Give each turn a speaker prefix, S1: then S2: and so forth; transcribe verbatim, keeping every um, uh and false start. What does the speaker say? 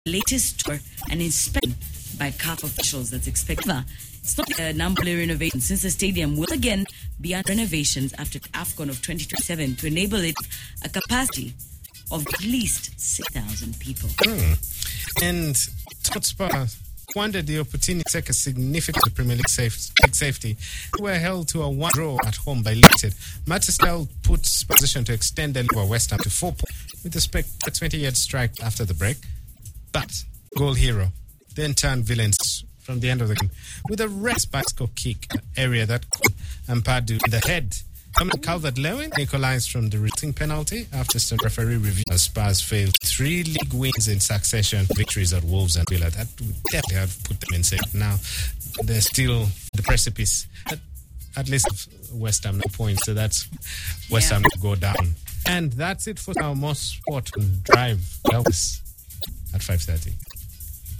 S1: latest tour and inspection by C A F officials that's expected. It's not a number of renovation since the stadium will again be under renovations after the AFCON of twenty twenty-seven to enable it a capacity of at least six thousand people.
S2: Mm. And Hotspur squandered the opportunity to take a significant Premier League safe, safety. They were held to a one draw at home by Leicester. Mattistel puts position to extend the lead over West Ham to four points with respect to a twenty-yard strike after the break. But goal hero then turned villains from the end of the game with a rest bicycle kick area that caught Ampadu in the head. Coming Calvert-Lewin equalized from the resulting penalty after some referee review. As Spurs failed three league wins in succession, victories at Wolves and Villa. That would definitely have put them in safe. Now they're still the precipice. At, at least West Ham no points, so that's West Ham to go down. And that's it for our most sport drive. Elvis at five thirty.